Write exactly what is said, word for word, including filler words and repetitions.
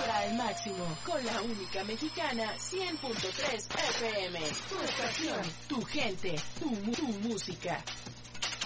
sonora al máximo con la única mexicana cien punto tres F M. Tu estación, tu gente, tu, tu música.